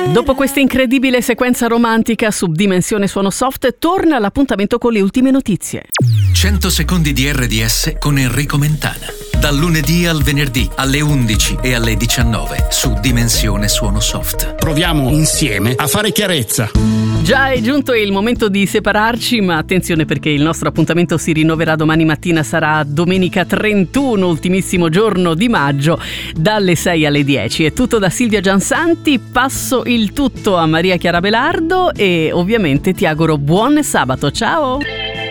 Dopo questa incredibile sequenza romantica su Dimensione Suono Soft, torna l'appuntamento con le ultime notizie. 100 secondi di RDS con Enrico Mentana. Dal lunedì al venerdì alle 11 e alle 19 su Dimensione Suono Soft. Proviamo insieme a fare chiarezza. Già è giunto il momento di separarci, ma attenzione perché il nostro appuntamento si rinnoverà domani mattina, sarà domenica 31, ultimissimo giorno di maggio, dalle 6 alle 10. È tutto da Silvia Giansanti, passo il tutto a Maria Chiara Belardo e ovviamente ti auguro buon sabato, ciao!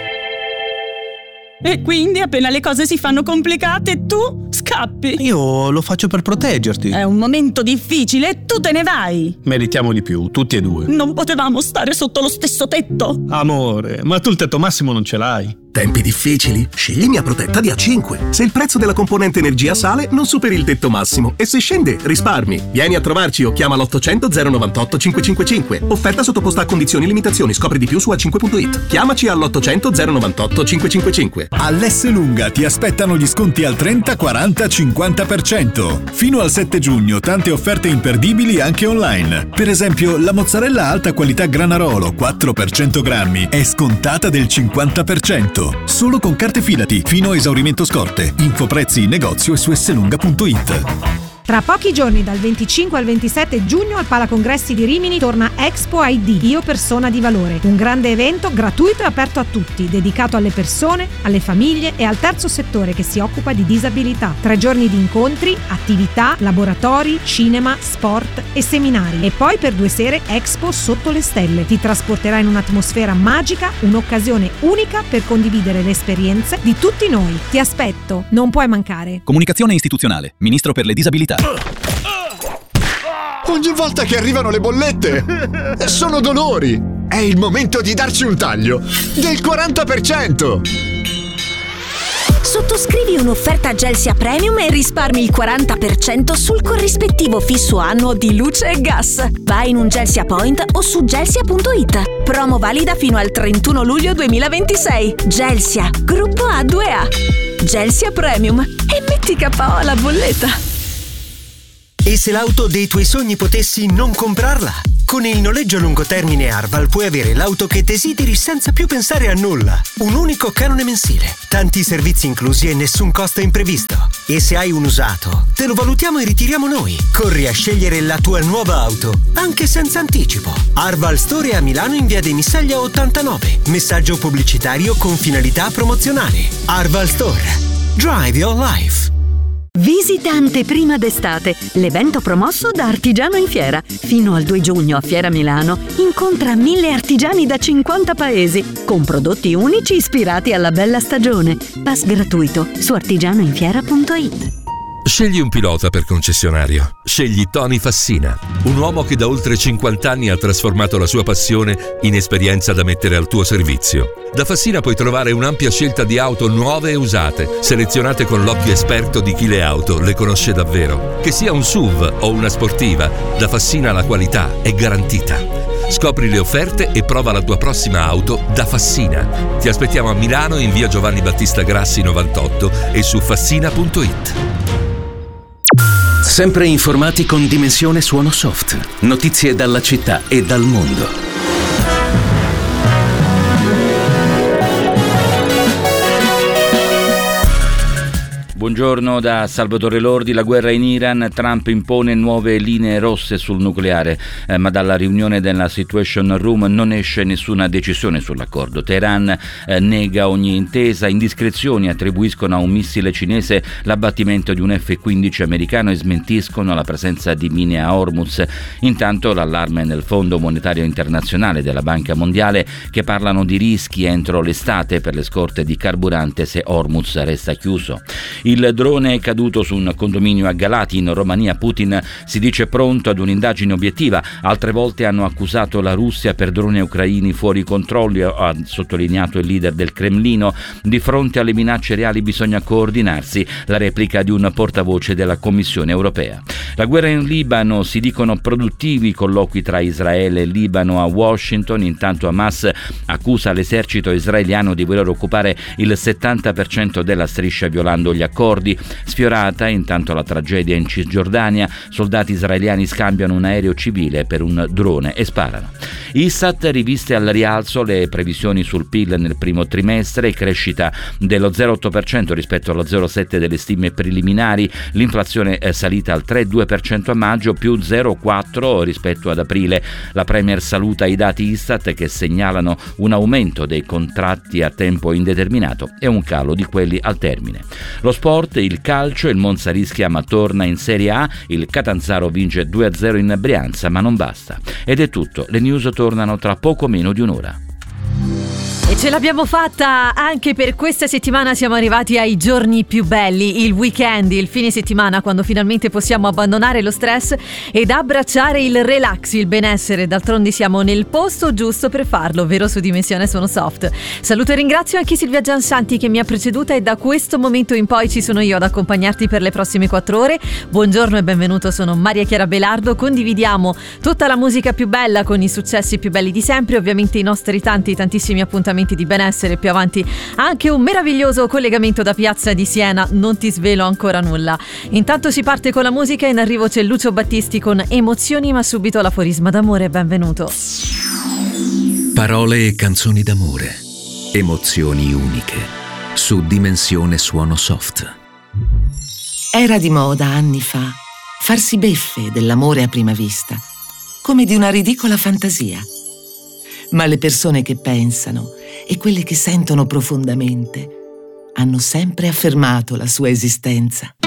E quindi appena le cose si fanno complicate tu scappi. Io lo faccio per proteggerti. È un momento difficile e tu te ne vai. Meritiamo di più, tutti e due. Non potevamo stare sotto lo stesso tetto. Amore, ma tu il tetto massimo non ce l'hai. Tempi difficili? Scegli Mia Protetta di A5. Se il prezzo della componente energia sale, non superi il tetto massimo e se scende, risparmi. Vieni a trovarci o chiama l'800 098 555. Offerta sottoposta a condizioni e limitazioni. Scopri di più su A5.it. Chiamaci all'800 098 555. All'Esselunga ti aspettano gli sconti al 30, 40, 50%. Fino al 7 giugno tante offerte imperdibili anche online. Per esempio, la mozzarella alta qualità Granarolo 4 per 100 grammi è scontata del 50%. Solo con carte Fidati, fino a esaurimento scorte. Infoprezzi in negozio e su esselunga.it. Tra pochi giorni, dal 25 al 27 giugno, al Palacongressi di Rimini torna Expo ID, Io Persona di Valore. Un grande evento gratuito e aperto a tutti, dedicato alle persone, alle famiglie e al terzo settore che si occupa di disabilità. 3 giorni di incontri, attività, laboratori, cinema, sport e seminari. E poi per 2 sere Expo sotto le stelle. Ti trasporterà in un'atmosfera magica, un'occasione unica per condividere le esperienze di tutti noi. Ti aspetto, non puoi mancare. Comunicazione istituzionale, Ministro per le disabilità. Ogni volta che arrivano le bollette sono dolori. È il momento di darci un taglio del 40%. Sottoscrivi un'offerta Gelsia Premium e risparmi il 40% sul corrispettivo fisso annuo di luce e gas. Vai in un Gelsia Point o su gelsia.it. Promo valida fino al 31 luglio 2026. Gelsia, gruppo A2A. Gelsia Premium. E metti KO alla bolletta. E se l'auto dei tuoi sogni potessi non comprarla? Con il noleggio a lungo termine Arval puoi avere l'auto che desideri senza più pensare a nulla. Un unico canone mensile, tanti servizi inclusi e nessun costo imprevisto. E se hai un usato, te lo valutiamo e ritiriamo noi. Corri a scegliere la tua nuova auto, anche senza anticipo. Arval Store a Milano in via dei Missaglia 89. Messaggio pubblicitario con finalità promozionale. Arval Store. Drive your life. Visita Anteprima d'estate, l'evento promosso da Artigiano in Fiera. Fino al 2 giugno a Fiera Milano incontra 1000 artigiani da 50 paesi con prodotti unici ispirati alla bella stagione. Pass gratuito su artigianoinfiera.it. Scegli un pilota per concessionario. Scegli Tony Fassina, un uomo che da oltre 50 anni ha trasformato la sua passione in esperienza da mettere al tuo servizio. Da Fassina puoi trovare un'ampia scelta di auto nuove e usate, selezionate con l'occhio esperto di chi le auto le conosce davvero. Che sia un SUV o una sportiva, da Fassina la qualità è garantita. Scopri le offerte e prova la tua prossima auto da Fassina. Ti aspettiamo a Milano in via Giovanni Battista Grassi 98 e su fassina.it. Sempre informati con Dimensione Suono Soft. Notizie dalla città e dal mondo. Buongiorno da Salvatore Lordi. La guerra in Iran, Trump impone nuove linee rosse sul nucleare, ma dalla riunione della Situation Room non esce nessuna decisione sull'accordo. Teheran nega ogni intesa, indiscrezioni attribuiscono a un missile cinese l'abbattimento di un F-15 americano e smentiscono la presenza di mine a Hormuz. Intanto l'allarme nel Fondo Monetario Internazionale della Banca Mondiale che parlano di rischi entro l'estate per le scorte di carburante se Hormuz resta chiuso. Il drone è caduto su un condominio a Galati in Romania. Putin si dice pronto ad un'indagine obiettiva. Altre volte hanno accusato la Russia per droni ucraini fuori controllo, ha sottolineato il leader del Cremlino. Di fronte alle minacce reali bisogna coordinarsi, la replica di un portavoce della Commissione europea. La guerra in Libano, si dicono produttivi colloqui tra Israele e Libano a Washington. Intanto Hamas accusa l'esercito israeliano di voler occupare il 70% della striscia violando gli accordi. bordi. Sfiorata intanto la tragedia in Cisgiordania, soldati israeliani scambiano un aereo civile per un drone e sparano. Istat riviste al rialzo le previsioni sul PIL nel primo trimestre, crescita dello 0,8% rispetto allo 0,7% delle stime preliminari, l'inflazione è salita al 3,2% a maggio, più 0,4% rispetto ad aprile. La Premier saluta i dati Istat che segnalano un aumento dei contratti a tempo indeterminato e un calo di quelli al termine. Lo sport, il calcio, il Monza rischia ma torna in Serie A, il Catanzaro vince 2-0 in Brianza, ma non basta. Ed è tutto, le news tornano tra poco meno di un'ora. E ce l'abbiamo fatta anche per questa settimana, siamo arrivati ai giorni più belli, il weekend, il fine settimana, quando finalmente possiamo abbandonare lo stress ed abbracciare il relax, il benessere. D'altronde siamo nel posto giusto per farlo, ovvero su Dimensione Suono Soft. Saluto e ringrazio anche Silvia Giansanti che mi ha preceduta e da questo momento in poi ci sono io ad accompagnarti per le prossime 4 ore. Buongiorno e benvenuto, sono Maria Chiara Belardo, condividiamo tutta la musica più bella con i successi più belli di sempre, ovviamente i nostri tantissimi appuntamenti di benessere, più avanti anche un meraviglioso collegamento da Piazza di Siena, non ti svelo ancora nulla. Intanto si parte con la musica, in arrivo c'è Lucio Battisti con Emozioni, ma subito l'aforisma d'amore, benvenuto. Parole e canzoni d'amore, emozioni uniche, su Dimensione Suono Soft. Era di moda anni fa farsi beffe dell'amore a prima vista, come di una ridicola fantasia. Ma le persone che pensano e quelle che sentono profondamente hanno sempre affermato la sua esistenza.